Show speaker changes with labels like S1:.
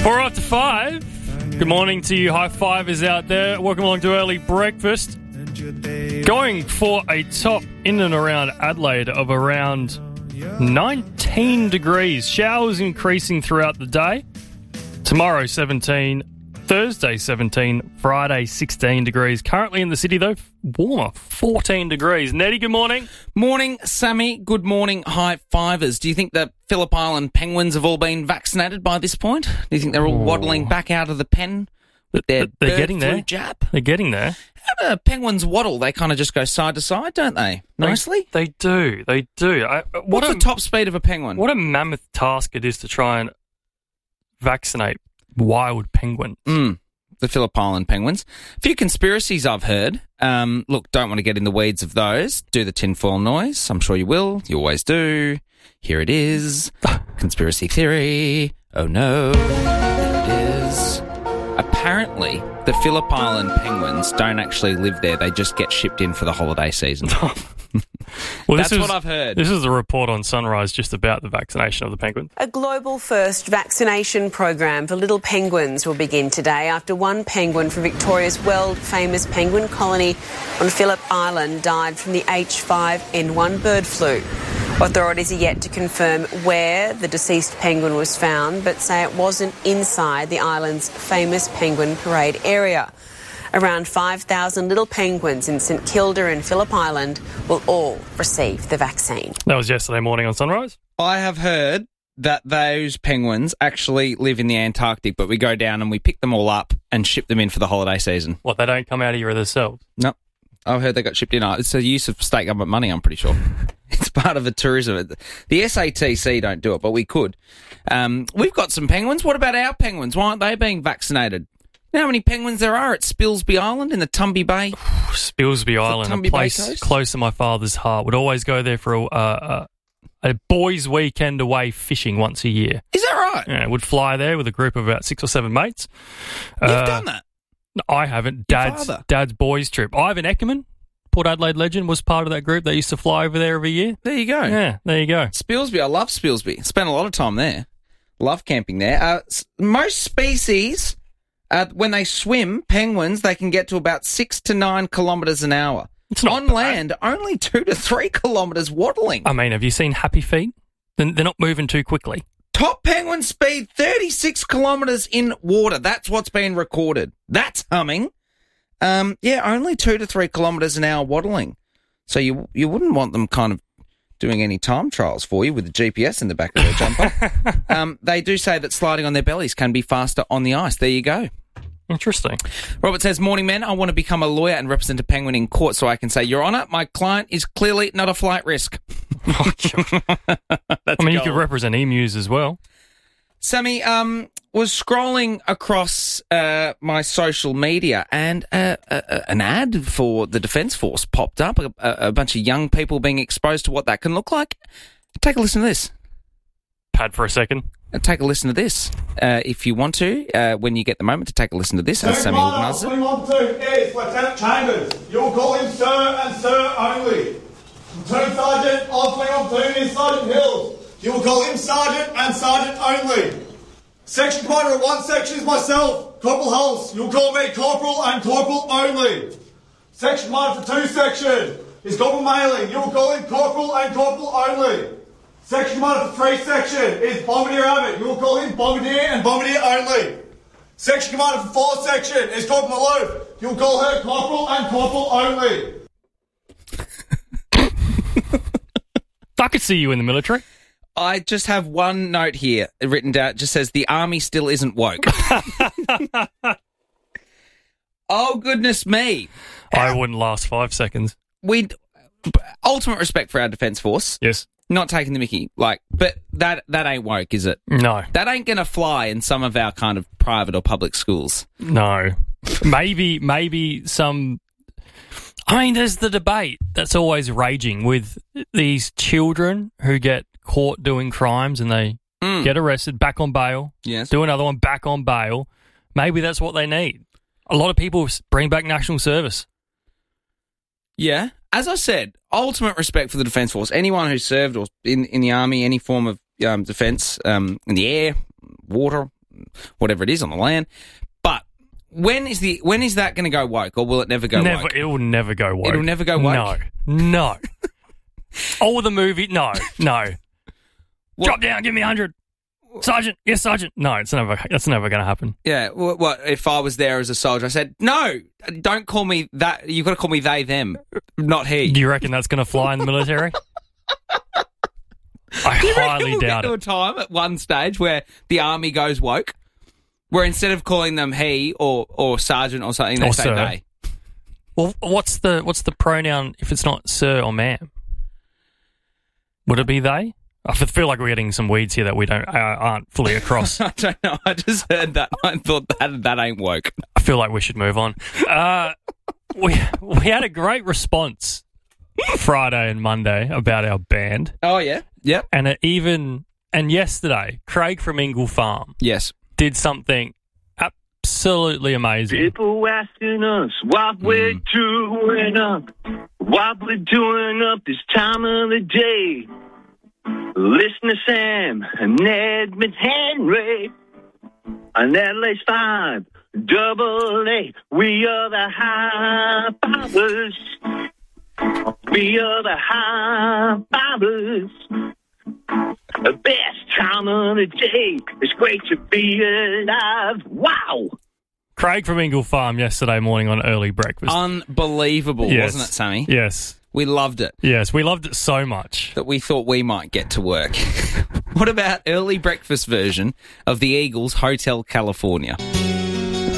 S1: We're up to 5. Good morning to you high fivers out there. Welcome along to Early Breakfast. Going for a top in and around Adelaide of around 19 degrees. Showers increasing throughout the day. Tomorrow 17, Thursday 17, Friday 16 degrees. Currently in the city though, warmer, 14 degrees. Nettie, good morning.
S2: Morning, Sammy. Good morning, high fivers. Do you think the Phillip Island Penguins have all been vaccinated by this point? Do you think they're all waddling back out of the pen with their
S1: They're getting there.
S2: jab?
S1: They're getting there.
S2: How do penguins waddle? They kind of just go side to side, don't they? Nicely.
S1: They do.
S2: What's the top speed of a penguin?
S1: What a mammoth task it is to try and vaccinate wild penguins.
S2: The Phillip Island Penguins. A few conspiracies I've heard. Look, don't want to get in the weeds of those. Do the tinfoil noise. I'm sure you will. You always do. Here it is. Conspiracy theory. Oh no. There it is. Apparently, the Phillip Island Penguins don't actually live there. They just get shipped in for the holiday season.
S1: Well,
S2: That's what I've heard.
S1: This is a report on Sunrise just about the vaccination of the penguins.
S3: A global first vaccination program for little penguins will begin today after one penguin from Victoria's world-famous penguin colony on Phillip Island died from the H5N1 bird flu. Authorities are yet to confirm where the deceased penguin was found, but say it wasn't inside the island's famous penguin parade area. Around 5,000 little penguins in St Kilda and Phillip Island will all receive the vaccine.
S1: That was yesterday morning on Sunrise.
S2: I have heard that those penguins actually live in the Antarctic, but we go down and we pick them all up and ship them in for the holiday season.
S1: What, they don't come out of here themselves?
S2: No. I've heard they got shipped in. It's a use of state government money, I'm pretty sure. It's part of the tourism. The SATC don't do it, but we could. We've got some penguins. What about our penguins? Why aren't they being vaccinated? You know how many penguins there are at Spilsby Island in the Tumby Bay?
S1: Spilsby Island, a place close to my father's heart. Would always go there for a boys' weekend away fishing once a year.
S2: Is that right?
S1: Yeah, would fly there with a group of about 6 or 7 mates.
S2: You've done that?
S1: No, I haven't. Dad's boys' trip. Ivan Eckerman, Port Adelaide legend, was part of that group. They used to fly over there every year.
S2: There you go.
S1: Yeah, there you go.
S2: Spilsby, I love Spilsby. Spent a lot of time there. Love camping there. Most species... when they swim, penguins, they can get to about 6 to 9 kilometres an hour.
S1: It's not
S2: on
S1: bad.
S2: land, only 2 to 3 kilometres waddling.
S1: I mean, have you seen Happy Feet? They're not moving too quickly.
S2: Top penguin speed, 36 kilometres in water. That's what's been recorded. That's humming. Only 2 to 3 kilometres an hour waddling. So you wouldn't want them kind of doing any time trials for you with the GPS in the back of their jumper. They do say that sliding on their bellies can be faster on the ice. There you go.
S1: Interesting.
S2: Robert says, morning, men. I want to become a lawyer and represent a penguin in court so I can say, Your Honour, my client is clearly not a flight risk.
S1: Oh, you could represent emus as well.
S2: Sammy, was scrolling across my social media and an ad for the Defence Force popped up, a bunch of young people being exposed to what that can look like. Take a listen to this.
S1: Pad for a second.
S2: Take a listen to this. If you want to, when you get the moment to take a listen to this, as Sammy organises it.
S4: 212 is Lieutenant Chambers. You will call him Sir and Sir only. Platoon Sergeant of 212 is Sergeant Hills. You will call him Sergeant and Sergeant only. Section Commander of 1 section is myself, Corporal Hulse. You'll call me Corporal and Corporal only. Section Commander for 2 section is Corporal Mailing. You will call him Corporal and Corporal only. Section Commander for 3 section is Bombardier Abbott. You will call him Bombardier and Bombardier only. Section Commander for 4 section is Corporal Maloof. You will call her Corporal and Corporal only.
S1: I could see you in the military.
S2: I just have one note here written down. It just says, the army still isn't woke. Oh, goodness me.
S1: I wouldn't last 5 seconds.
S2: Ultimate respect for our Defence Force.
S1: Yes.
S2: Not taking the mickey. But that ain't woke, is it?
S1: No.
S2: That ain't going to fly in some of our kind of private or public schools.
S1: No. Maybe some... I mean, there's the debate that's always raging with these children who get caught doing crimes and they get arrested, back on bail,
S2: yes,
S1: do another one, back on bail. Maybe that's what they need. A lot of people bring back national service.
S2: Yeah. As I said, ultimate respect for the Defence Force. Anyone who served or in the army, any form of defence, in the air, water, whatever it is on the land. But when is that going to go woke, or will it never go woke?
S1: It will never go woke.
S2: It'll never go woke?
S1: No. Oh, the movie? No.
S2: What?
S1: Drop down, give me 100. Sergeant, yes, Sergeant. No, that's never going to happen.
S2: Yeah, what if I was there as a soldier? I said, no, don't call me that. You've got to call me they, them, not he.
S1: Do you reckon that's going to fly in the military? I highly doubt
S2: it. We'll get to a time at one stage where the army goes woke, where instead of calling them he or sergeant or something, they say
S1: sir.
S2: they.
S1: Well, what's the pronoun if it's not sir or ma'am? Would it be they? I feel like we're getting some weeds here that we aren't fully across.
S2: I don't know. I just heard that. I thought that ain't woke.
S1: I feel like we should move on. We had a great response Friday and Monday about our band.
S2: Oh yeah, yep.
S1: And yesterday, Craig from Ingle Farm,
S2: yes,
S1: did something absolutely amazing.
S5: People asking us what we're doing up this time of the day. Listen to Sam and Edmund Henry on Adelaide's 5 AA. We are the high fivers. We are the high fivers. The best time of the day. It's great to be alive. Wow.
S1: Craig from Ingle Farm yesterday morning on Early Breakfast.
S2: Unbelievable,
S1: Yes.
S2: wasn't it, Sammy?
S1: Yes.
S2: We loved it.
S1: Yes, we loved it so much.
S2: That we thought we might get to work. What about early breakfast version of the Eagles Hotel California?